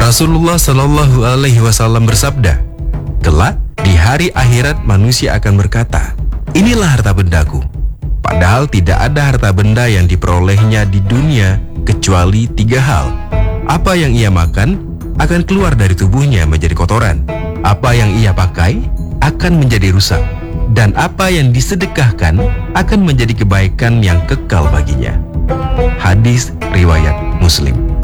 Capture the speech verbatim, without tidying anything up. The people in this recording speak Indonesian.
Rasulullah Shallallahu Alaihi Wasallam bersabda, kelak di hari akhirat manusia akan berkata, inilah harta bendaku. Padahal tidak ada harta benda yang diperolehnya di dunia kecuali tiga hal. Apa yang ia makan akan keluar dari tubuhnya menjadi kotoran. Apa yang ia pakai akan menjadi rusak. Dan apa yang disedekahkan akan menjadi kebaikan yang kekal baginya. Hadis riwayat Muslim.